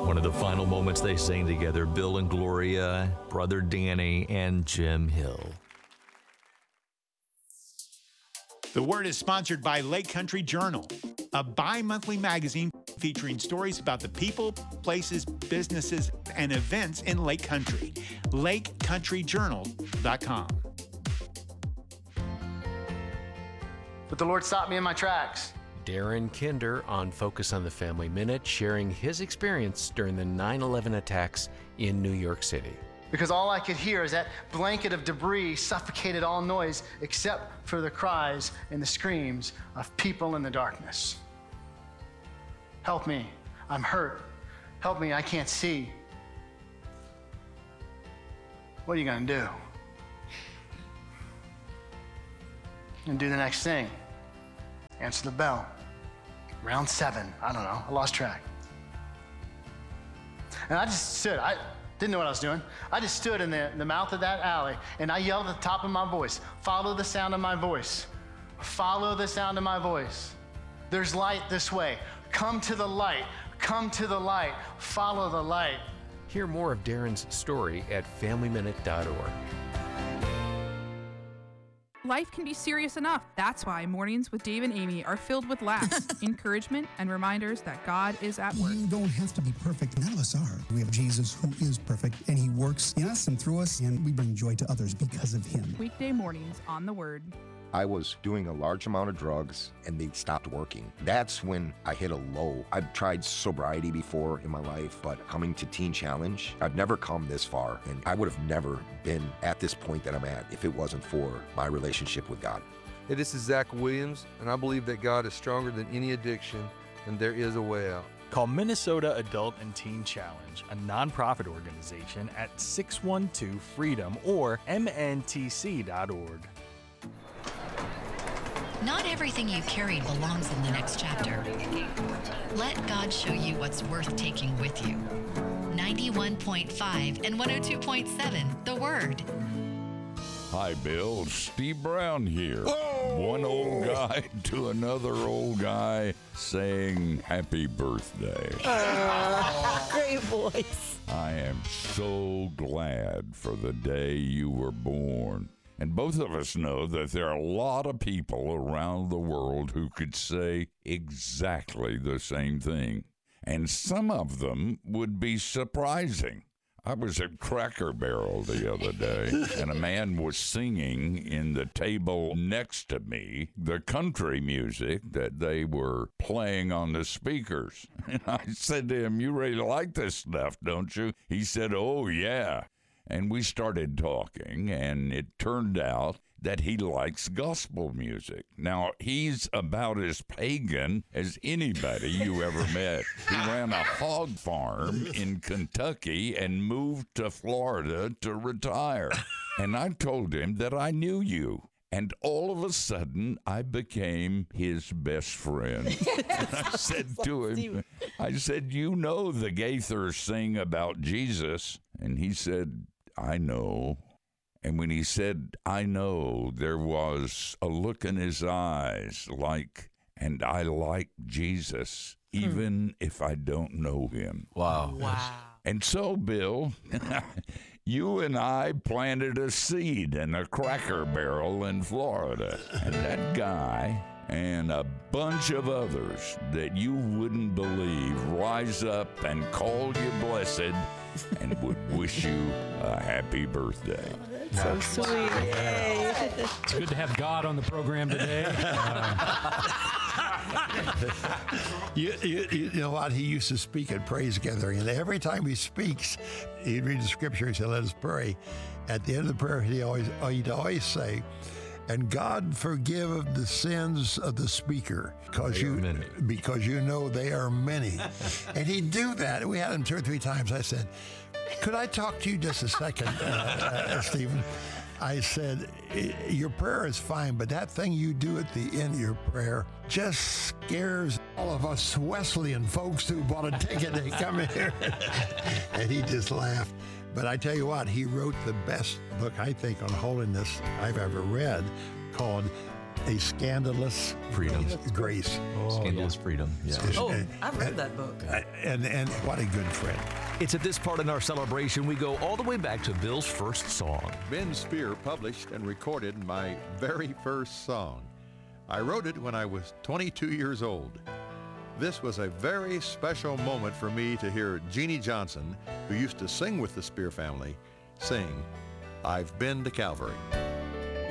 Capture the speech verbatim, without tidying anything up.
One of the final moments they sang together, Bill and Gloria, brother Danny, and Jim Hill. The Word is sponsored by Lake Country Journal, a bi-monthly magazine featuring stories about the people, places, businesses, and events in Lake Country. lake country journal dot com. But the Lord stopped me in my tracks. Darren Kinder on Focus on the Family Minute, sharing his experience during the nine eleven attacks in New York City. Because all I could hear is that blanket of debris suffocated all noise except for the cries and the screams of people in the darkness. Help me, I'm hurt. Help me, I can't see. What are you gonna do? And do the next thing. Answer the bell. Round seven, I don't know, I lost track. And I just stood, I didn't know what I was doing. I just stood in the, in the mouth of that alley and I yelled at the top of my voice, follow the sound of my voice. Follow the sound of my voice. There's light this way. Come to the light, come to the light, follow the light. Hear more of Darren's story at family minute dot org. Life can be serious enough. That's why Mornings with Dave and Amy are filled with laughs, encouragement, and reminders that God is at work. You don't have to be perfect. None of us are. We have Jesus who is perfect, and he works in us and through us, and we bring joy to others because of him. Weekday mornings on The Word. I was doing a large amount of drugs and they stopped working. That's when I hit a low. I've tried sobriety before in my life, but coming to Teen Challenge, I've never come this far, and I would have never been at this point that I'm at if it wasn't for my relationship with God. Hey, this is Zach Williams, and I believe that God is stronger than any addiction, and there is a way out. Call Minnesota Adult and Teen Challenge, a nonprofit organization, at six one two freedom or M N T C dot org. Not everything you carried belongs in the next chapter. Let God show you what's worth taking with you. ninety-one point five and one oh two point seven, The Word. Hi, Bill. Steve Brown here. Whoa! One old guy to another old guy saying happy birthday. Uh, great voice. I am so glad for the day you were born. And both of us know that there are a lot of people around the world who could say exactly the same thing. And some of them would be surprising. I was at Cracker Barrel the other day, and a man was singing in the table next to me the country music that they were playing on the speakers. And I said to him, "You really like this stuff, don't you?" He said, "Oh, yeah." And we started talking, and it turned out that he likes gospel music. Now, he's about as pagan as anybody you ever met. He ran a hog farm in Kentucky and moved to Florida to retire. And I told him that I knew you. And all of a sudden, I became his best friend. And I said to him, I said, "You know the Gaithers sing about Jesus." And he said, "I know." And when he said, "I know," there was a look in his eyes like, and I like Jesus, even hmm. if I don't know him. Wow. Wow. And so, Bill, you and I planted a seed in a Cracker Barrel in Florida. And that guy and a bunch of others that you wouldn't believe rise up and call you blessed and would wish you a happy birthday. So sweet. Yay. It's good to have God on the program today. Uh, you, you, you know what? He used to speak at praise gathering, and every time he speaks, he'd read the scripture. He said, "Let us pray." At the end of the prayer, he always he'd always say, "And God forgive the sins of the speaker, because you many. because you know they are many." And he'd do that. We had him two or three times. I said, "Could I talk to you just a second, uh, uh, Stephen?" I said, "Your prayer is fine, but that thing you do at the end of your prayer just scares all of us Wesleyan folks who want to take it and come in here." And he just laughed. But I tell you what, he wrote the best book, I think, on holiness I've ever read, called A Scandalous Freedom. Grace. Scandalous Freedom. Yeah. Oh, I've read that book. And, and what a good friend. It's at this part in our celebration we go all the way back to Bill's first song. Ben Spear published and recorded my very first song. I wrote it when I was twenty-two years old. This was a very special moment for me to hear Jeannie Johnson, who used to sing with the Spear family, sing, "I've Been to Calvary."